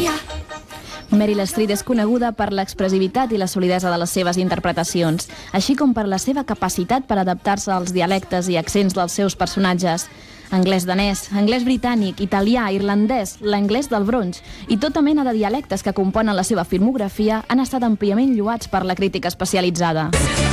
Meryl Streep és coneguda per l'expressivitat i la solidesa de les seves interpretacions, així com per la seva capacitat per adaptar-se als dialectes i accents dels seus personatges. Anglès danès, anglès britànic, italià, irlandès, l'anglès del Bronx i tota mena de dialectes que componen la seva filmografia han estat àmpliament lloats per la crítica especialitzada.